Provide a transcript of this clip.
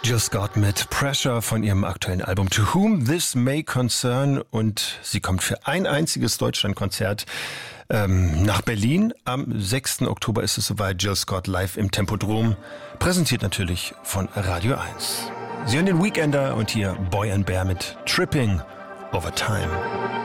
Jill Scott mit Pressure von ihrem aktuellen Album To Whom This May Concern, und sie kommt für ein einziges Deutschlandkonzert nach Berlin. Am 6. Oktober ist es soweit. Jill Scott live im Tempodrom, präsentiert natürlich von Radio 1. Sie hören den Weekender und hier Boy and Bear mit Tripping Over Time.